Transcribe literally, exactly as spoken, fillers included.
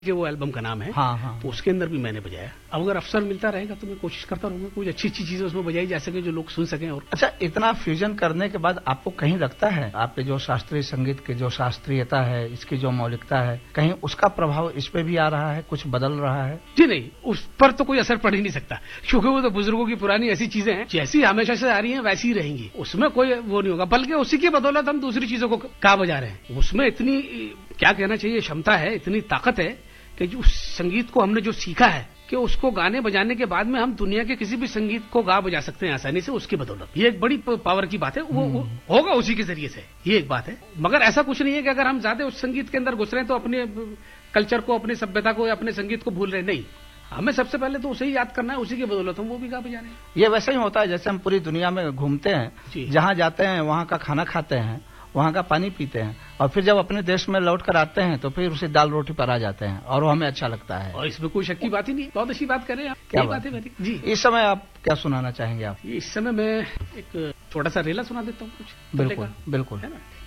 कि वो एल्बम का नाम है। हाँ, हाँ, तो उसके अंदर भी मैंने बजाया। अब अगर अवसर मिलता रहेगा तो मैं कोशिश करता रहूंगा कुछ अच्छी अच्छी चीजें उसमें बजाई जा सके जो लोग सुन सकें। और अच्छा, इतना फ्यूजन करने के बाद आपको कहीं लगता है आपके जो शास्त्रीय संगीत की जो शास्त्रीयता है, इसकी जो मौलिकता है, कहीं उसका प्रभाव इस पे भी आ रहा है, कुछ बदल रहा है? जी नहीं, उस पर तो कोई असर पड़ ही नहीं सकता, क्योंकि वो तो बुजुर्गों की पुरानी ऐसी चीजें हैं जैसी हमेशा से आ रही हैं वैसी ही रहेंगी, उसमें कोई वो नहीं होगा। बल्कि उसी की बदौलत हम दूसरी चीजों को गा बजा रहे हैं। उसमें इतनी क्या कहना चाहिए क्षमता है, इतनी ताकत है कि जो संगीत को हमने जो सीखा है कि उसको गाने बजाने के बाद में हम दुनिया के किसी भी संगीत को गा बजा सकते हैं आसानी से, उसकी बदौलत। ये एक बड़ी पावर की बात है, वो, वो होगा उसी के जरिए से, ये एक बात है। मगर ऐसा कुछ नहीं है कि अगर हम ज्यादा उस संगीत के अंदर घुस रहे हैं तो अपने कल्चर को, अपनी सभ्यता को या अपने संगीत को भूल रहे। नहीं, हमें सबसे पहले तो उसे ही याद करना है, उसी की बदौलत हम वो भी गा बजा रहे हैं। ये वैसे ही होता है जैसे हम पूरी दुनिया में घूमते हैं, जहाँ जाते हैं वहाँ का खाना खाते हैं, वहाँ का पानी पीते हैं, और फिर जब अपने देश में लौट कर आते हैं तो फिर उसे दाल रोटी पर आ जाते हैं और वो हमें अच्छा लगता है। और इसमें कोई शक की बात ही नहीं, बहुत अच्छी बात करें आप। क्या बात है मेरी जी। इस समय आप क्या सुनाना चाहेंगे? आप इस समय मैं एक छोटा सा रेला सुना देता हूँ कुछ। बिल्कुल बिल्कुल, है ना।